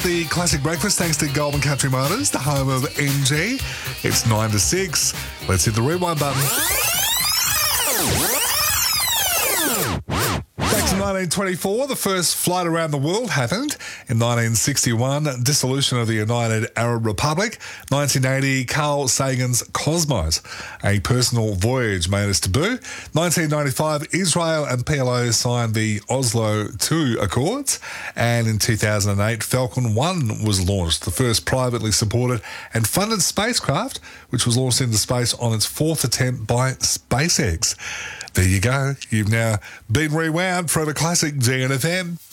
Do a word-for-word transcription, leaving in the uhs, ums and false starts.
the Classic Breakfast thanks to Goldman Country Motors, the home of M G. It's nine to six. Let's hit the rewind button. Back to nineteen twenty-four, the first flight around the world happened. In nineteen sixty-one, dissolution of the United Arab Republic. nineteen eighty, Carl Sagan's Cosmos, a personal voyage made its debut. nineteen ninety-five, Israel and P L O signed the Oslo two Accords. And in two thousand eight, Falcon one was launched, the first privately supported and funded spacecraft, which was launched into space on its fourth attempt by SpaceX. There you go. You've now been rewound from a classic G N F M.